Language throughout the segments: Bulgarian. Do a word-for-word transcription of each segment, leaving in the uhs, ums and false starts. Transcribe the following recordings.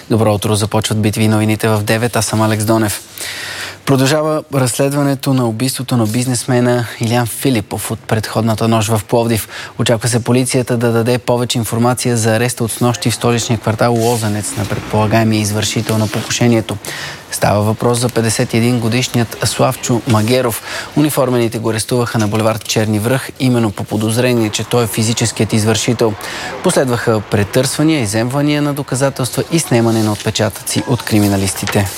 Добро утро, започват битви новините в девет, аз съм Алекс Донев. Продължава разследването на убийството на бизнесмена Илиян Филипов от предходната нощ в Пловдив. Очаква се полицията да даде повече информация за ареста от снощи в столичния квартал Лозенец на предполагаемия извършител на покушението. Става въпрос за петдесет и един годишният Славчо Магеров. Униформените го арестуваха на булевард Черни връх, именно по подозрение, че той е физическият извършител. Последваха претърсвания, изземвания на доказателства и снемане на отпечатъци от криминалистите.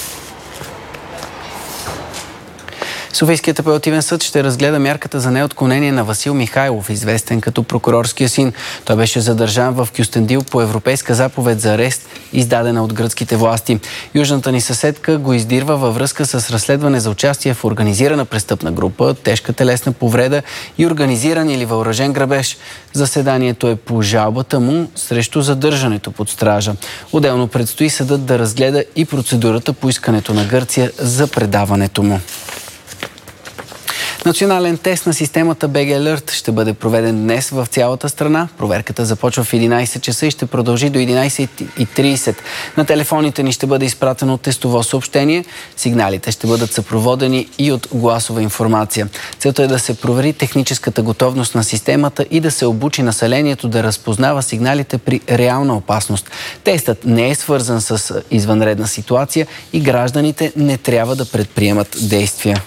Софийският апелативен съд ще разгледа мярката за неотклонение на Васил Михайлов, известен като прокурорския син. Той беше задържан в Кюстендил по европейска заповед за арест, издадена от гръцките власти. Южната ни съседка го издирва във връзка с разследване за участие в организирана престъпна група, тежка телесна повреда и организиран или въоръжен грабеж. Заседанието е по жалбата му срещу задържането под стража. Отделно предстои съдът да разгледа и процедурата по искането на Гърция за предаването му. Национален тест на системата би джи Alert ще бъде проведен днес в цялата страна. Проверката започва в единайсет часа и ще продължи до единайсет и трийсет. На телефоните ни ще бъде изпратено тестово съобщение. Сигналите ще бъдат съпроводени и от гласова информация. Целта е да се провери техническата готовност на системата и да се обучи населението да разпознава сигналите при реална опасност. Тестът не е свързан с извънредна ситуация и гражданите не трябва да предприемат действия.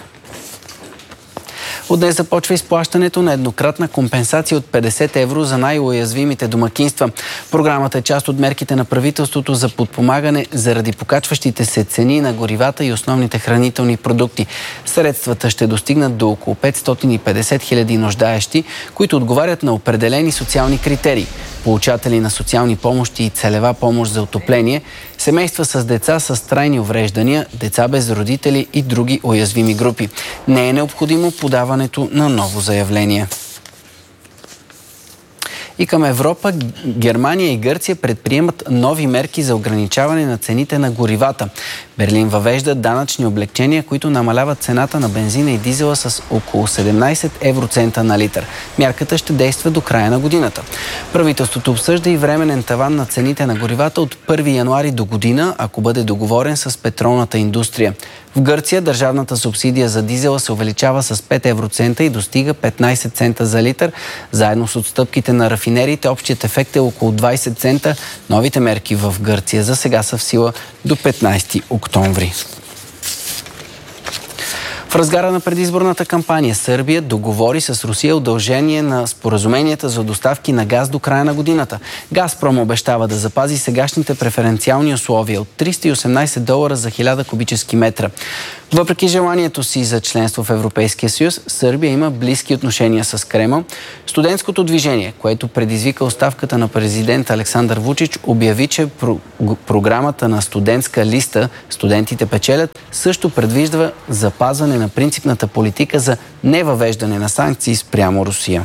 От днес започва изплащането на еднократна компенсация от петдесет евро за най-уязвимите домакинства. Програмата е част от мерките на правителството за подпомагане заради покачващите се цени на горивата и основните хранителни продукти. Средствата ще достигнат до около петстотин и петдесет хиляди нуждаещи, които отговарят на определени социални критерии. Получатели на социални помощи и целева помощ за отопление, семейства с деца с трайни увреждания, деца без родители и други уязвими групи. Не е необходимо подаването на ново заявление. И към Европа, Германия и Гърция предприемат нови мерки за ограничаване на цените на горивата. Берлин въвежда данъчни облекчения, които намаляват цената на бензина и дизела с около седемнайсет евроцента на литър. Мярката ще действа до края на годината. Правителството обсъжда и временен таван на цените на горивата от първи януари до година, ако бъде договорен с петролната индустрия. В Гърция държавната субсидия за дизела се увеличава с пет евроцента и достига петнайсет цента за литър. Заедно с отстъпките на рафинериите, общият ефект е около двайсет цента. Новите мерки в Гърция за сега са в сила до петнайсети октомври. В разгара на предизборната кампания Сърбия договори с Русия удължение на споразуменията за доставки на газ до края на годината. Газпром обещава да запази сегашните преференциални условия от триста и осемнайсет долара за хиляда кубически метра. Въпреки желанието си за членство в Европейския съюз, Сърбия има близки отношения с Кремъл. Студентското движение, което предизвика оставката на президент Александър Вучич, обяви, че про- програмата на студентска листа "Студентите печелят" също предвижда запазване на принципната политика за невъвеждане на санкции спрямо Русия.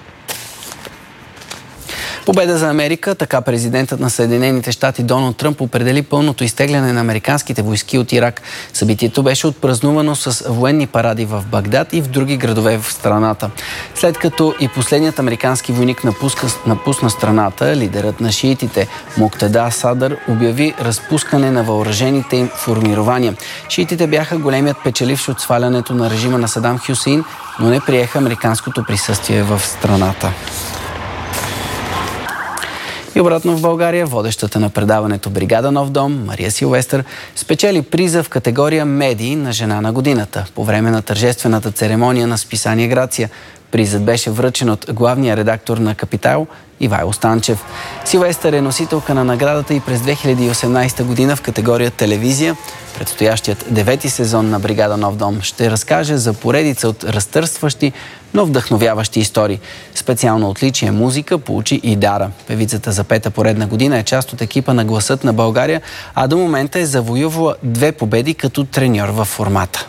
Победа за Америка, така президентът на Съединените щати Доналд Тръмп определи пълното изтегляне на американските войски от Ирак. Събитието беше отпразнувано с военни паради в Багдад и в други градове в страната. След като и последният американски войник напуска, напусна страната, лидерът на шиитите Муктада Садър обяви разпускане на въоръжените им формирования. Шиитите бяха големият печеливш от свалянето на режима на Садам Хюсеин, но не приеха американското присъствие в страната. И обратно в България, водещата на предаването "Бригада Нов дом" Мария Силвестър спечели приза в категория "Медии" на жена на годината по време на тържествената церемония на списание "Грация". Призът беше връчен от главния редактор на Капитал Ивайло Станчев. Силвестър е носителка на наградата и през две хиляди и осемнайсета година в категория "Телевизия". Предстоящият девети сезон на "Бригада Нов дом" ще разкаже за поредица от разтърсващи, но вдъхновяващи истории. Специално отличие музика получи и Дара. Певицата за пета поредна година е част от екипа на "Гласът на България", а до момента е завоювала две победи като треньор във формата.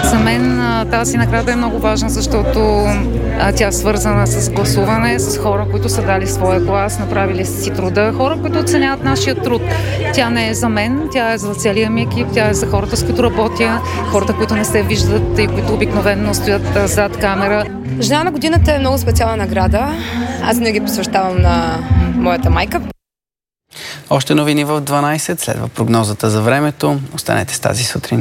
За мен тази награда е много важна, защото тя е свързана с гласуване, с хора, които са дали своя глас, направили си труда, хора, които оценяват нашия труд. Тя не е за мен, тя е за целия ми екип, тя е за хората, с които работя, хората, които не се виждат и които обикновено стоят зад камера. Жена на годината е много специална награда. Аз не ги посвещавам на моята майка. Още новини в дванайсет, следва прогнозата за времето. Останете с тази сутрин.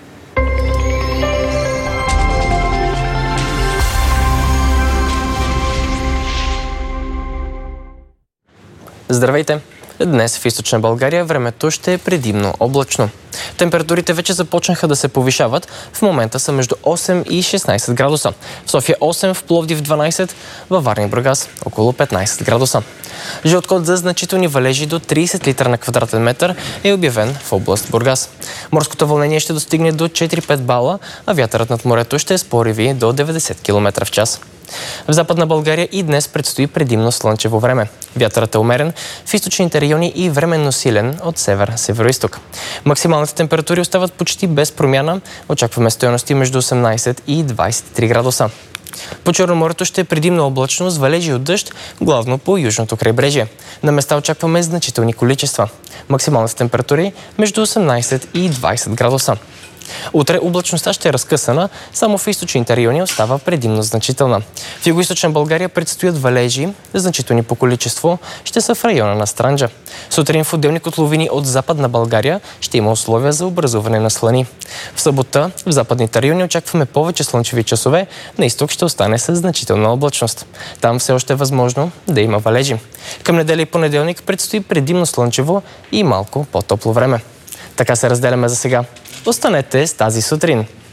Здравейте! Днес в източна България времето ще е предимно облачно. Температурите вече започнаха да се повишават. В момента са между осем и шестнайсет градуса. В София осем, в Пловдив дванайсет, във Варна и Бургас около петнайсет градуса. Жълт код за значителни валежи до трийсет литра на квадратен метър е обявен в област Бургас. Морското вълнение ще достигне до четири-пет бала, а вятърът над морето ще е с пориви до деветдесет километра в час. В Западна България и днес предстои предимно слънчево време. Вятърът е умерен в източните райони и временно силен от север-североизток. Максималните температури остават почти без промяна. Очакваме стойности между осемнайсет и двайсет и три градуса. По Черноморието ще е предимно облачно с валежи от дъжд, главно по южното крайбрежие. На места очакваме значителни количества. Максималните температури между осемнайсет и двайсет градуса. Утре облачността ще е разкъсана, само в източните райони остава предимно значителна. В югоизточна България предстоят валежи, значителни по количество, ще са в района на Странджа. Сутрин в отделни котловини от Западна България ще има условия за образуване на слани. В събота в западните райони очакваме повече слънчеви часове, на изток ще остане със значителна облачност. Там все още е възможно да има валежи. Към неделя и понеделник предстои предимно слънчево и малко по-топло време. Така се разделяме за сега. Останете с тази сутрин.